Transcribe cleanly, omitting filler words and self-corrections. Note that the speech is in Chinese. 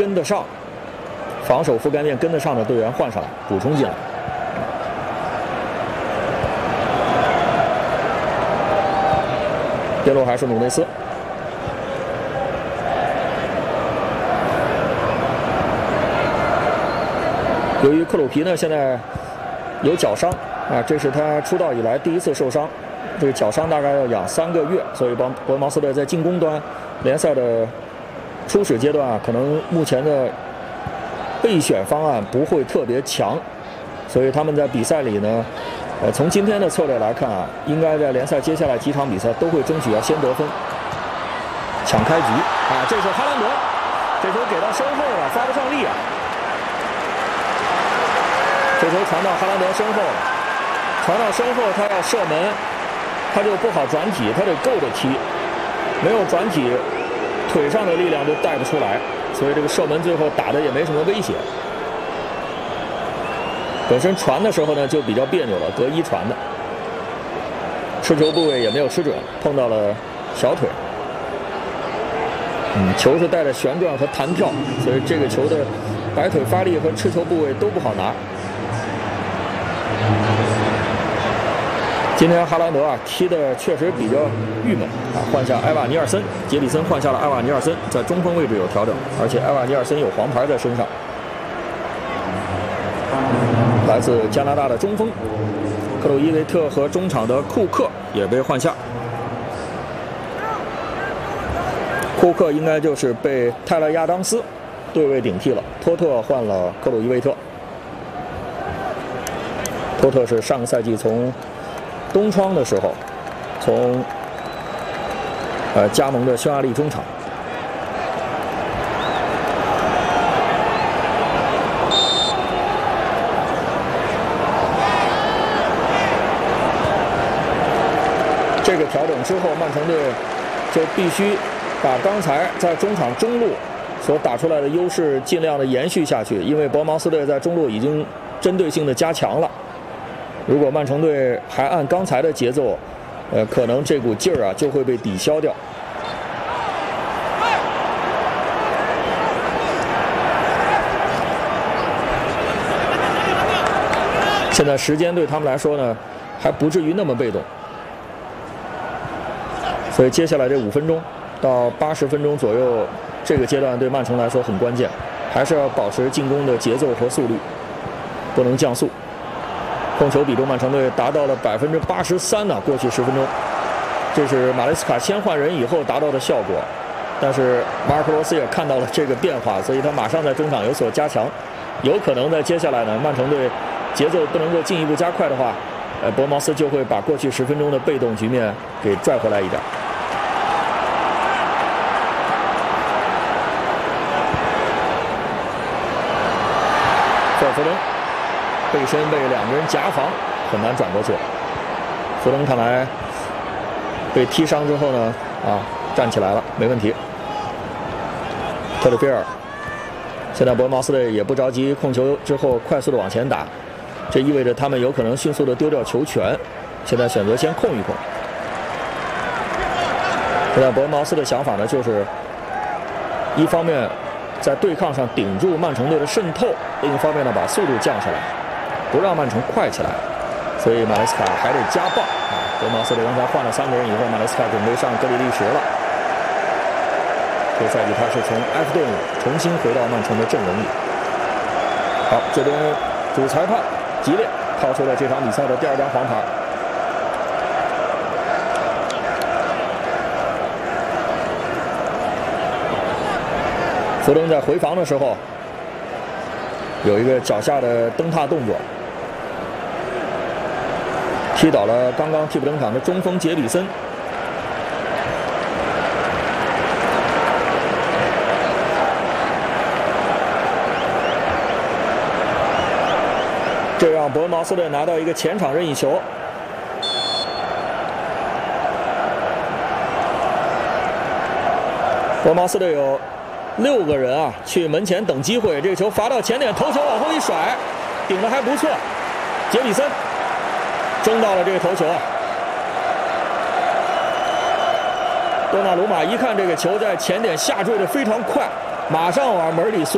跟得上，防守覆盖面跟得上的队员换上来补充进来。边路还是努内斯。由于克鲁皮呢现在有脚伤啊，这是他出道以来第一次受伤，这个脚伤大概要养3个月，所以伯恩茅斯队在进攻端联赛的初始阶段啊，可能目前的备选方案不会特别强，所以他们在比赛里呢，从今天的策略来看啊，应该在联赛接下来几场比赛都会争取要先得分，抢开局啊！这是哈兰德，这球给到身后了，发不上力啊！这球传到哈兰德身后了，传到身后他要射门，他就不好转体，他得够着踢，没有转体，腿上的力量就带不出来，所以这个射门最后打的也没什么威胁。本身传的时候呢就比较别扭了，隔一传的，持球部位也没有吃准，碰到了小腿。球是带着旋转和弹跳，所以这个球的摆腿发力和持球部位都不好拿。今天哈兰德啊踢的确实比较郁闷啊，换下埃瓦尼尔森，杰里森换下了埃瓦尼尔森，在中锋位置有调整，而且埃瓦尼尔森有黄牌在身上。来自加拿大的中锋克鲁伊维特和中场的库克也被换下。库克应该就是被泰勒亚当斯对位顶替了，托特换了克鲁伊维特。托特是上个赛季从冬窗的时候从加盟的匈牙利中场。这个调整之后，曼城队就必须把刚才在中场中路所打出来的优势尽量的延续下去，因为伯恩茅斯队在中路已经针对性的加强了。如果曼城队还按刚才的节奏，可能这股劲儿啊就会被抵消掉。现在时间对他们来说呢，还不至于那么被动，所以接下来这5分钟到80分钟左右，这个阶段对曼城来说很关键，还是要保持进攻的节奏和速率，不能降速。控球比重曼城队达到了83%呢，过去10分钟，这是马雷斯卡先换人以后达到的效果。但是马尔科罗斯也看到了这个变化，所以他马上在中场有所加强，有可能在接下来呢，曼城队节奏不能够进一步加快的话，伯恩茅斯就会把过去10分钟的被动局面给拽回来一点。霍尔福登背身被2个人夹防，很难转过去。福登看来被踢伤之后呢，站起来了，没问题。特里菲尔，现在伯恩茅斯队也不着急控球之后快速的往前打，这意味着他们有可能迅速的丢掉球权，现在选择先控一控。现在伯恩茅斯的想法呢，就是一方面在对抗上顶住曼城队的渗透，另一方面呢把速度降下来，不让曼城快起来。所以马雷斯卡还得加棒啊！伯恩茅斯队刚才换了3个人以后，马雷斯卡准备上格里利什了。这个赛季他是从埃弗顿重新回到曼城的阵容里。好，这边主裁判吉列抛出了这场比赛的第2张黄牌。福登在回防的时候有一个脚下的蹬踏动作，踢倒了刚刚替补登场的中锋杰里森。这让伯恩茅斯队拿到一个前场任意球。伯恩茅斯队有6个人啊，去门前等机会。这个球罚到前点，头球往后一甩，顶得还不错。杰里森争到了这个头球啊。多纳鲁马一看这个球在前点下坠的非常快，马上往门里缩。